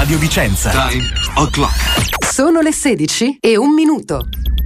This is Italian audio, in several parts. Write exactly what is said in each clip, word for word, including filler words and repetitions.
Radio Vicenza. Time o'clock. Sono le sedici e un minuto.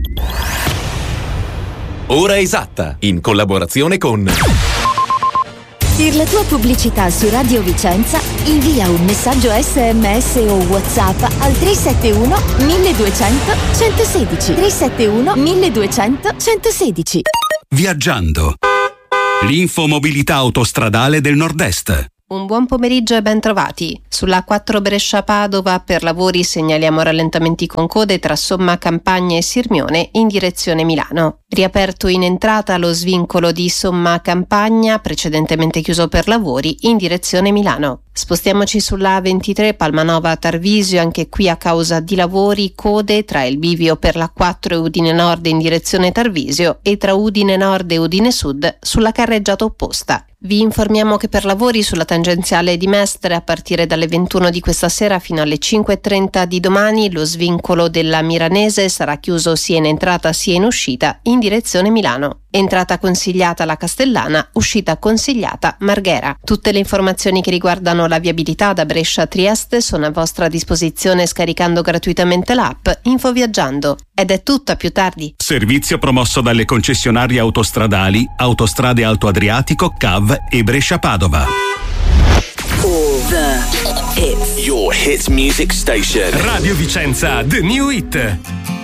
Ora esatta, in collaborazione con... Per la tua pubblicità su Radio Vicenza, invia un messaggio esse emme esse o WhatsApp al tre sette uno milleduecento centosedici. tre sette uno milleduecento centosedici. Viaggiando. L'infomobilità autostradale del Nord-Est. Un buon pomeriggio e ben trovati. Sulla quattro Brescia-Padova per lavori segnaliamo rallentamenti con code tra Somma Campagna e Sirmione in direzione Milano. Riaperto in entrata lo svincolo di Somma Campagna, precedentemente chiuso per lavori, in direzione Milano. Spostiamoci sulla A ventitré Palmanova-Tarvisio, anche qui a causa di lavori, code tra il bivio per la quattro e Udine Nord in direzione Tarvisio e tra Udine Nord e Udine Sud sulla carreggiata opposta. Vi informiamo che per lavori sulla tangenziale di Mestre a partire dalle ventuno di questa sera fino alle cinque e trenta di domani lo svincolo della Miranese sarà chiuso sia in entrata sia in uscita in direzione Milano. Entrata consigliata la Castellana, uscita consigliata Marghera. Tutte le informazioni che riguardano la viabilità da Brescia a Trieste sono a vostra disposizione scaricando gratuitamente l'app Infoviaggiando. Ed è tutto, a più tardi. Servizio promosso dalle concessionarie autostradali Autostrade Alto Adriatico, C A V e Brescia-Padova. All the hits. Your hits music station. Radio Vicenza, The New Hit.